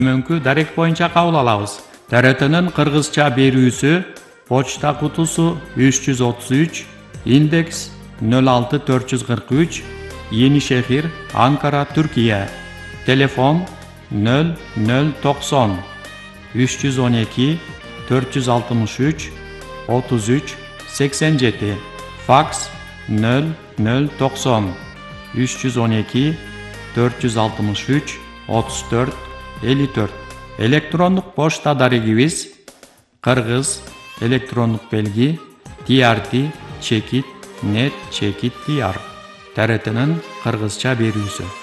Төмөнкү дарек боюнча кабыл алабыз. ТРТнын кыргызча берүүсү почта кутусу 333, индекс 06443, Yenişehir, Ankara, Türkiye. Telefon 0090 312 463 33 87. Faks 0090 312 463 34 54. Elektronluk poçta darigimiz Kırgız elektronluk belgi TRT Çekit Net Çekit Diyar. TRT'nin Kırgızça berүүsü.